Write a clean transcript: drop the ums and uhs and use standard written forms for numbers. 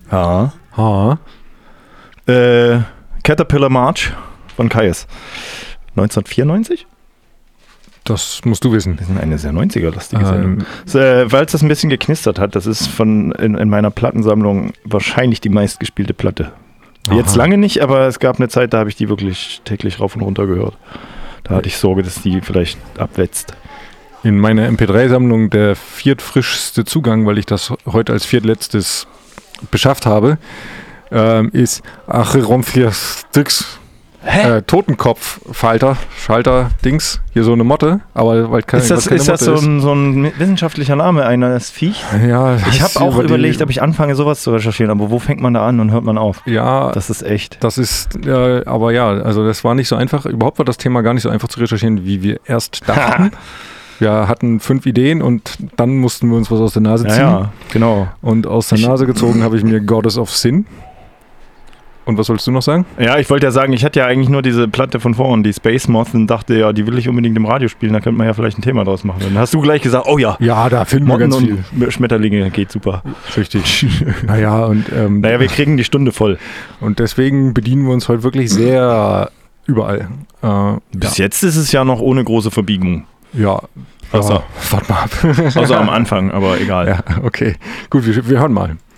Ja. Caterpillar March von Kyuss. 1994? Das musst du wissen. Das ist eine sehr 90er-lastige Sendung. Weil es das ein bisschen geknistert hat, das ist in meiner Plattensammlung wahrscheinlich die meistgespielte Platte. Jetzt lange nicht, aber es gab eine Zeit, da habe ich die wirklich täglich rauf und runter gehört. Da hatte ich Sorge, dass die vielleicht abwetzt. In meiner MP3-Sammlung der viertfrischste Zugang, weil ich das heute als viertletztes beschafft habe, ist Acheronthia-Styx. Totenkopf-Schalter-Dings, hier so eine Motte, aber weil keine Ist das so ein wissenschaftlicher Name eines Viech? Ja. Ich habe auch überlegt, ob ich anfange, sowas zu recherchieren, aber wo fängt man da an und hört man auf? Ja. Das ist echt. Das ist, aber ja, also das war nicht so einfach, überhaupt war das Thema gar nicht so einfach zu recherchieren, wie wir erst dachten. Wir hatten 5 Ideen und dann mussten wir uns was aus der Nase ziehen. Ja, genau. Und aus der Nase gezogen habe ich mir Goddess of Sin. Und was wolltest du noch sagen? Ja, ich wollte ja sagen, ich hatte ja eigentlich nur diese Platte von vorhin, die Space Moth, und dachte, ja, die will ich unbedingt im Radio spielen, da könnte man ja vielleicht ein Thema draus machen. Dann hast du gleich gesagt, oh ja. Ja, da finden wir ganz viel. Schmetterlinge, geht super. Richtig. Naja, und wir kriegen die Stunde voll. Und deswegen bedienen wir uns heute wirklich sehr überall. Bis jetzt ist es ja noch ohne große Verbiegung. Ja. Warte mal ab. Außer am Anfang, aber egal. Ja, okay. Gut, wir hören mal.